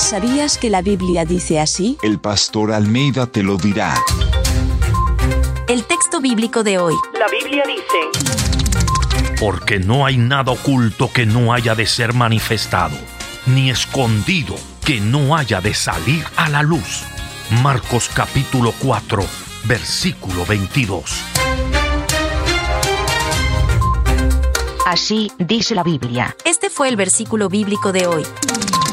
¿Sabías que la Biblia dice así? El pastor Almeida te lo dirá. El texto bíblico de hoy. La Biblia dice: porque no hay nada oculto que no haya de ser manifestado, ni escondido que no haya de salir a la luz. Marcos capítulo 4, versículo 22. Así dice la Biblia. Este fue el versículo bíblico de hoy.